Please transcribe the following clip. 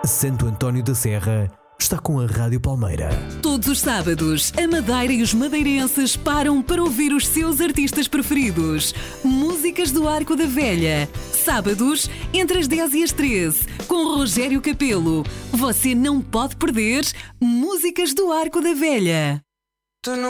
Santo António da Serra está com a Rádio Palmeira. Todos os sábados, a Madeira e os madeirenses param para ouvir os seus artistas preferidos. Músicas do Arco da Velha. Sábados, entre as 10 e as 13, com Rogério Capelo. Você não pode perder Músicas do Arco da Velha.